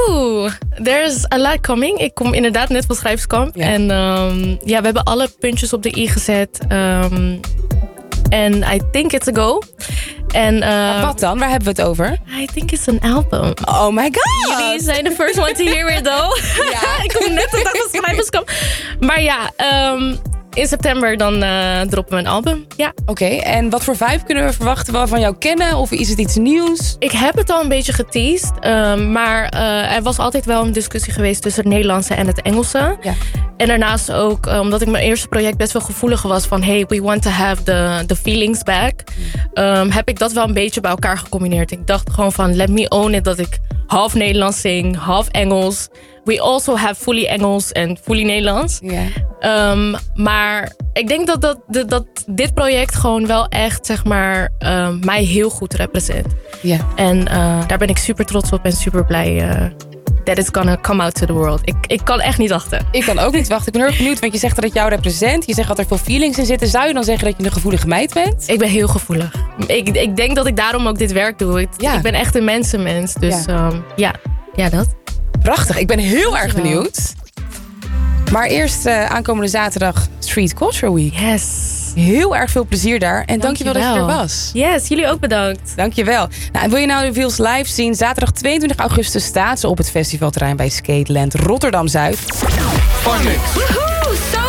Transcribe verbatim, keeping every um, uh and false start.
Oeh, there's a lot coming. Ik kom inderdaad net van schrijverskamp. Ja. En um, ja, we hebben alle puntjes op de i gezet. Um, en I think it's a go. En, uh, wat dan? Waar hebben we het over? I think it's an album. Oh my god. Jullie zijn de first one to hear it though. Ja. Ik kom net de dag van schrijverskamp. Maar ja, um, in september dan uh, droppen we een album. Ja. Oké, okay, en wat voor vibe kunnen we verwachten we van jou kennen? Of is het iets nieuws? Ik heb het al een beetje geteased. Um, maar uh, er was altijd wel een discussie geweest tussen het Nederlandse en het Engelse. Ja. En daarnaast ook, uh, omdat ik mijn eerste project best wel gevoelig was van... hey, we want to have the, the feelings back. Um, heb ik dat wel een beetje bij elkaar gecombineerd. Ik dacht gewoon van, let me own it dat ik half Nederlands zing, half Engels. We also have fully Engels en fully Nederlands. Yeah. Um, maar ik denk dat, dat, dat, dat dit project gewoon wel echt, zeg maar, uh, mij heel goed represent. Yeah. En uh, daar ben ik super trots op en super blij uh, that it's gonna come out to the world. Ik, ik kan echt niet wachten. Ik kan ook niet wachten. Ik ben heel erg benieuwd, want je zegt dat het jou represent. Je zegt dat er veel feelings in zitten. Zou je dan zeggen dat je een gevoelige meid bent? Ik ben heel gevoelig. Ik, ik denk dat ik daarom ook dit werk doe. Ik, ja. ik ben echt een mensenmens. Dus ja, um, ja. ja dat. Prachtig, ik ben heel erg benieuwd. Maar eerst uh, aankomende zaterdag Street Culture Week. Yes. Heel erg veel plezier daar. En dankjewel, dankjewel dat je er was. Yes, jullie ook bedankt. Dankjewel. Nou, en wil je nou de Reveals live zien? Zaterdag tweeëntwintig augustus staat ze op het festivalterrein bij Skateland Rotterdam-Zuid. Funmix. Woehoe, zo